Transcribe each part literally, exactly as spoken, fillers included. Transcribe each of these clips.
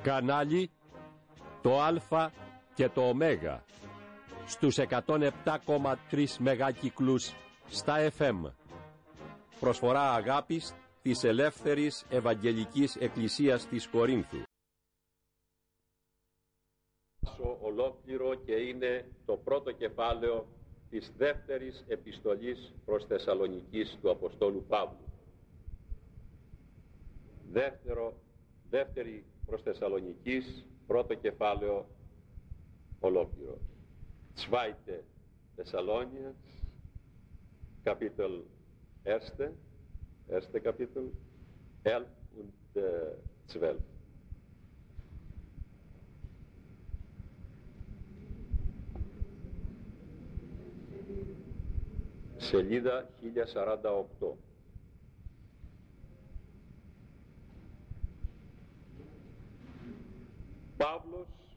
Κανάλι το Α και το Ω στους εκατόν επτά κόμμα τρία μεγάκυκλους στα εφ εμ. Προσφορά αγάπης της Ελεύθερης Ευαγγελικής Εκκλησίας της Κορίνθου. Ολόκληρο και είναι το πρώτο κεφάλαιο της δεύτερης επιστολής προς Θεσσαλονικής του Αποστόλου Παύλου. Δεύτερο, δεύτερη προς Θεσσαλονικής, πρώτο κεφάλαιο ολόκληρο. Zweite Thessalonians, Kapitel erste, erste Kapitel, elf und zwölf. Σελίδα χίλια σαράντα οκτώ. Παύλος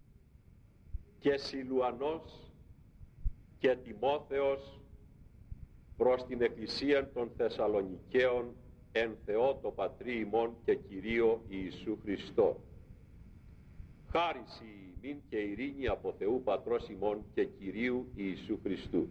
και Σιλουανός και Τιμόθεος προς την Εκκλησία των Θεσσαλονικαίων εν Θεώ το Πατρί ημών και Κυρίω Ιησού Χριστό. Χάρις ημίν και ειρήνη από Θεού Πατρός ημών και Κυρίου Ιησού Χριστού.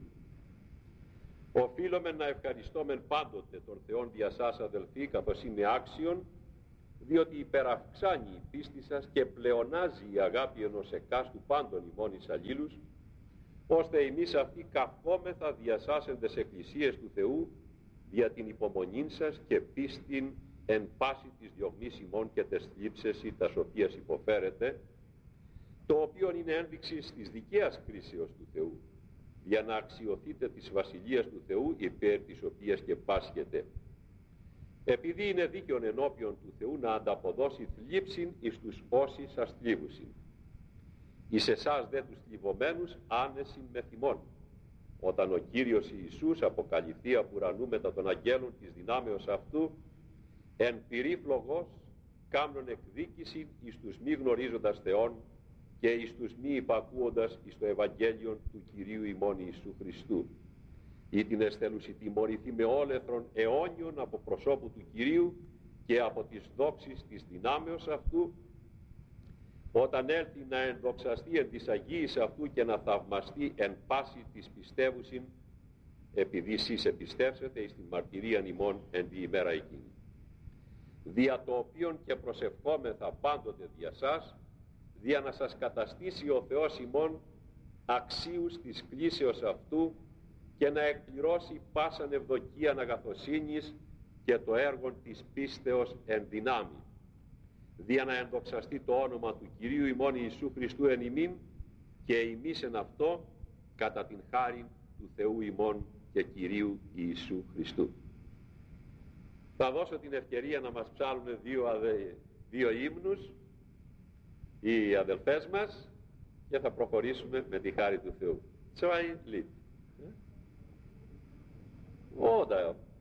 Οφείλομεν να ευχαριστόμεν πάντοτε τον Θεόν δια σας αδελφοί, καθώς είναι άξιον, διότι υπεραυξάνει η πίστη σας και πλεονάζει η αγάπη ενός εκάστου πάντων ημών εις αλλήλους, ώστε εμείς αυτοί καθόμεθα διασάσεντες εκκλησίες του Θεού δια την υπομονήν σας και πίστην εν πάση της διωγμής ημών και τες θλίψες ή τας οποίας υποφέρετε, το οποίο είναι ένδειξη της δικαίας κρίσεως του Θεού, για να αξιωθείτε της βασιλείας του Θεού υπέρ της οποίας και πάσχετε. Επειδή είναι δίκαιον ενώπιον του Θεού να ανταποδώσει θλίψην εις τους όσοι σας θλίβουσιν. Εις εσάς δε τους θλιβωμένους άνεσιν με θυμών, όταν ο Κύριος Ιησούς αποκαλυφθεί από ουρανού μετά των αγγέλων της δυνάμεως αυτού, εν πυρήφλογος κάμνον εκδίκησιν εις τους μη γνωρίζοντας Θεόν και εις τους μη υπακούοντας εις το Ευαγγέλιο του Κυρίου ημών Ιησού Χριστού, ή την εσθέλουση τιμωρηθεί με όλεθρον αιώνιον από προσώπου του Κυρίου και από τις δόξεις της δυνάμεως αυτού, όταν έλθει να ενδοξαστεί εν της Αγίης αυτού και να θαυμαστεί εν πάση της πιστεύουσιν, επειδή σεις επιστεύσετε εις την μαρτυρίαν ημών εν τη ημέρα εκείνη. Δια το οποίον και προσευχόμεθα πάντοτε δια σας, δια να σας καταστήσει ο Θεός ημών αξίους της κλήσεως αυτού και να εκπληρώσει πάσαν ευδοκίαν αγαθοσύνης και το έργο της πίστεως εν δυνάμει, δια να ενδοξαστεί το όνομα του Κυρίου ημών Ιησού Χριστού εν ημίν και ημείς εν αυτό κατά την χάριν του Θεού ημών και Κυρίου Ιησού Χριστού. Θα δώσω την ευκαιρία να μας ψάλουν δύο, αδε, δύο ύμνους οι αδελφές μας και θα προχωρήσουμε με τη χάρη του Θεού. Zwei Lied. Oder